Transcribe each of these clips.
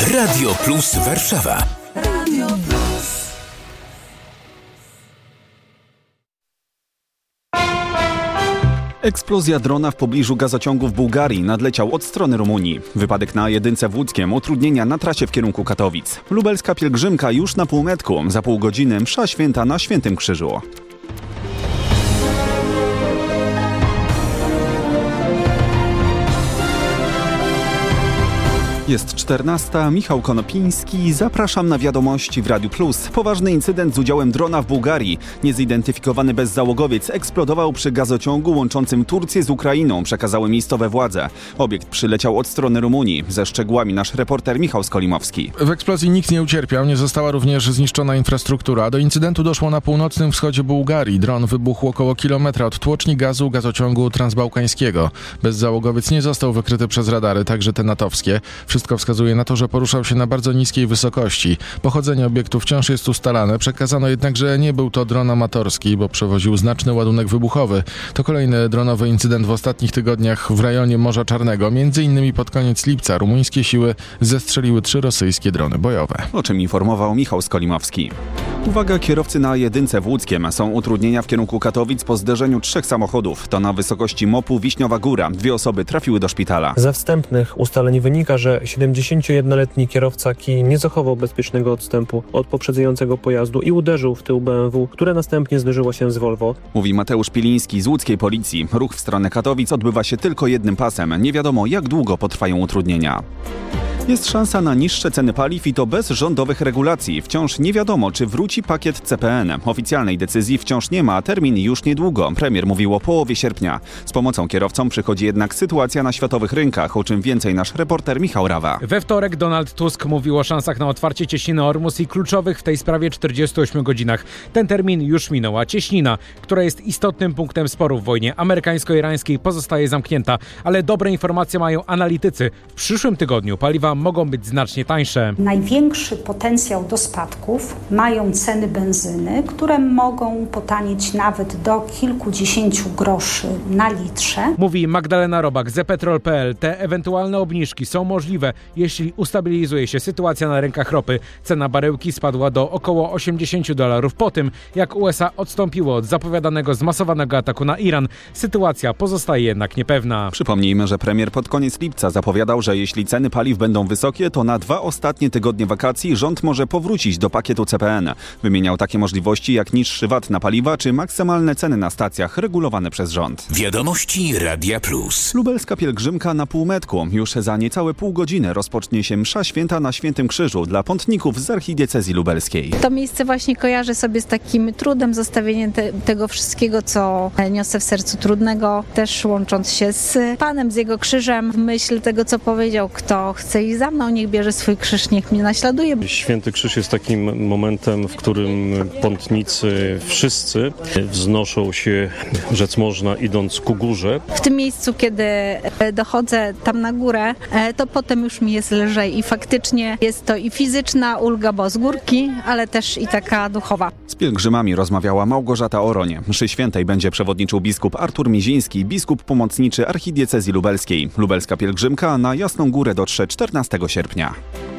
Radio Plus Warszawa. Radio Plus. Eksplozja drona w pobliżu gazociągu w Bułgarii nadleciał od strony Rumunii. Wypadek na A1 w Łódzkiem, utrudnienia na trasie w kierunku Katowic. Lubelska pielgrzymka już na półmetku, za pół godziny msza święta na Świętym Krzyżu. Jest 14. Michał Konopiński. Zapraszam na wiadomości w Radiu Plus. Poważny incydent z udziałem drona w Bułgarii. Niezidentyfikowany bezzałogowiec eksplodował przy gazociągu łączącym Turcję z Ukrainą, przekazały miejscowe władze. Obiekt przyleciał od strony Rumunii. Ze szczegółami nasz reporter Michał Skolimowski. W eksplozji nikt nie ucierpiał, nie została również zniszczona infrastruktura. Do incydentu doszło na północnym wschodzie Bułgarii. Dron wybuchł około kilometra od tłoczni gazu gazociągu transbałkańskiego. Bezzałogowiec nie został wykryty przez radary, także te natowskie. Wszystko wskazuje na to, że poruszał się na bardzo niskiej wysokości. Pochodzenie obiektu wciąż jest ustalane. Przekazano jednak, że nie był to dron amatorski, bo przewoził znaczny ładunek wybuchowy. To kolejny dronowy incydent w ostatnich tygodniach w rejonie Morza Czarnego. Między innymi pod koniec lipca rumuńskie siły zestrzeliły 3 rosyjskie drony bojowe. O czym informował Michał Skolimowski. Uwaga, kierowcy na A1 w Łódzkiem. Są utrudnienia w kierunku Katowic po zderzeniu 3 samochodów. To na wysokości MOP-u Wiśniowa Góra. 2 osoby trafiły do szpitala. Ze wstępnych ustaleń wynika, że 71-letni kierowca Ki nie zachował bezpiecznego odstępu od poprzedzającego pojazdu i uderzył w tył BMW, które następnie zderzyło się z Volvo. Mówi Mateusz Piliński z łódzkiej policji. Ruch w stronę Katowic odbywa się tylko jednym pasem. Nie wiadomo, jak długo potrwają utrudnienia. Jest szansa na niższe ceny paliw i to bez rządowych regulacji. Wciąż nie wiadomo, czy wróci pakiet CPN. Oficjalnej decyzji wciąż nie ma, a termin już niedługo. Premier mówił o połowie sierpnia. Z pomocą kierowcom przychodzi jednak sytuacja na światowych rynkach, o czym więcej nasz reporter Michał Rawa. We wtorek Donald Tusk mówił o szansach na otwarcie cieśniny Ormus i kluczowych w tej sprawie 48 godzinach. Ten termin już minął, a cieśnina, która jest istotnym punktem sporu w wojnie amerykańsko-irańskiej, pozostaje zamknięta. Ale dobre informacje mają analitycy. W przyszłym tygodniu paliwa mogą być znacznie tańsze. Największy potencjał do spadków mają ceny benzyny, które mogą potanieć nawet do kilkudziesięciu groszy na litrze. Mówi Magdalena Robak, Zepetrol.pl. Te ewentualne obniżki są możliwe, jeśli ustabilizuje się sytuacja na rynkach ropy. Cena baryłki spadła do około $80 po tym, jak USA odstąpiło od zapowiadanego zmasowanego ataku na Iran. Sytuacja pozostaje jednak niepewna. Przypomnijmy, że premier pod koniec lipca zapowiadał, że jeśli ceny paliw będą wysokie, to na 2 ostatnie tygodnie wakacji rząd może powrócić do pakietu CPN. Wymieniał takie możliwości jak niższy VAT na paliwa czy maksymalne ceny na stacjach regulowane przez rząd. Wiadomości Radia Plus. Lubelska pielgrzymka na półmetku. Już za niecałe pół godziny rozpocznie się msza święta na Świętym Krzyżu dla pątników z archidiecezji lubelskiej. To miejsce właśnie kojarzy sobie z takim trudem, zostawieniem tego wszystkiego, co niosę w sercu trudnego, też łącząc się z Panem, z Jego krzyżem, w myśl tego, co powiedział, kto chce iść za mną, niech bierze swój krzyż, niech mnie naśladuje. Święty Krzyż jest takim momentem, w którym pątnicy wszyscy wznoszą się, rzec można, idąc ku górze. W tym miejscu, kiedy dochodzę tam na górę, to potem już mi jest lżej i faktycznie jest to i fizyczna ulga, bo z górki, ale też i taka duchowa. Z pielgrzymami rozmawiała Małgorzata Oroń. Mszy świętej będzie przewodniczył biskup Artur Miziński, biskup pomocniczy archidiecezji lubelskiej. Lubelska pielgrzymka na Jasną Górę dotrze 14 sierpnia.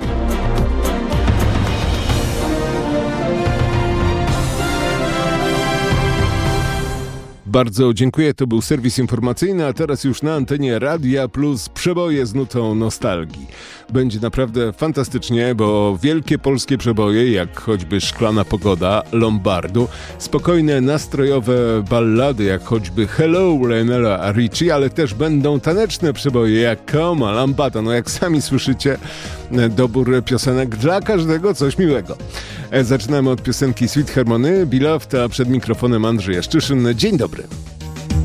Bardzo dziękuję, to był serwis informacyjny, a teraz już na antenie Radia Plus przeboje z nutą nostalgii. Będzie naprawdę fantastycznie, bo wielkie polskie przeboje, jak choćby Szklana Pogoda, Lombardu, spokojne, nastrojowe ballady, jak choćby Hello, Lionela Richie, ale też będą taneczne przeboje, jak Koma, Lambada, no jak sami słyszycie, dobór piosenek dla każdego coś miłego. Zaczynamy od piosenki Sweet Harmony, Beloved, a przed mikrofonem Andrzej Jaszczyszyn. Dzień dobry.